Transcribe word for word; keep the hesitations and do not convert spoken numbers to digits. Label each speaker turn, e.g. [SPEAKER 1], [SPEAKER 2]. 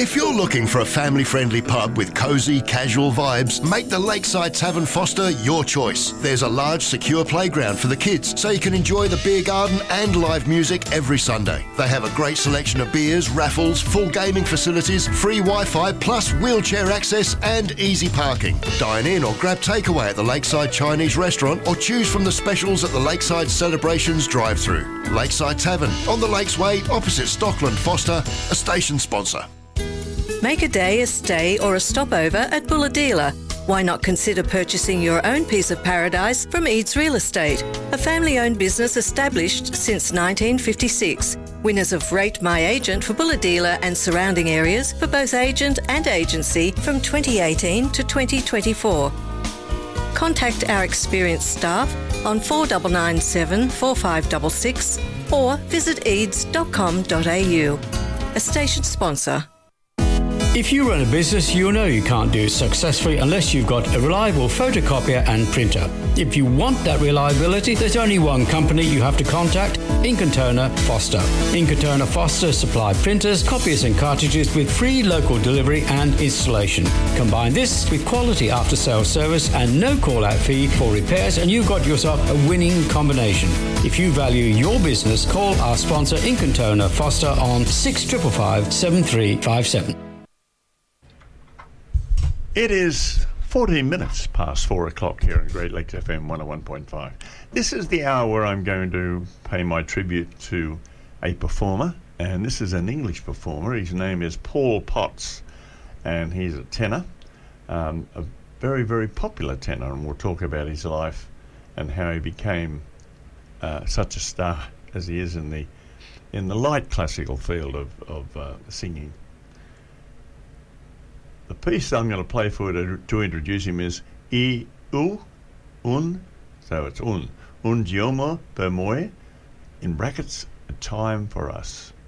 [SPEAKER 1] If you're looking for a family-friendly pub with cosy, casual vibes, make the Lakeside Tavern Foster your choice. There's a large, secure playground for the kids, so you can enjoy the beer garden and live music every Sunday. They have a great selection of beers, raffles, full gaming facilities, free Wi-Fi, plus wheelchair access and easy parking. Dine in or grab takeaway at the Lakeside Chinese restaurant or choose from the specials at the Lakeside Celebrations drive-through. Lakeside Tavern, on the Lakes Way, opposite Stockland Foster, a station sponsor.
[SPEAKER 2] Make a day, a stay or a stopover at Bulahdelah. Why not consider purchasing your own piece of paradise from Eads Real Estate, a family-owned business established since nineteen fifty-six. Winners of Rate My Agent for Bulahdelah and surrounding areas for both agent and agency from twenty eighteen to twenty twenty-four. Contact our experienced staff on four nine nine seven, four five six six or visit eads dot com dot a u. A station sponsor.
[SPEAKER 3] If you run a business, you know you can't do it successfully unless you've got a reliable photocopier and printer. If you want that reliability, there's only one company you have to contact, Incantona Foster. Incantona Foster supply printers, copiers and cartridges with free local delivery and installation. Combine this with quality after-sales service and no call-out fee for repairs and you've got yourself a winning combination. If you value your business, call our sponsor Incantona Foster on six five five, seven three five seven.
[SPEAKER 4] It is fourteen minutes past four o'clock here in Great Lakes F M one oh one point five. This is the hour where I'm going to pay my tribute to a performer, and this is an English performer. His name is Paul Potts, and he's a tenor, um, a very, very popular tenor, and we'll talk about his life and how he became uh, such a star as he is in the in the light classical field of, of uh, singing. The piece I'm going to play for to, to introduce him is I U Un, so it's Un, Un Giorno per Moi, in brackets, A Time for Us.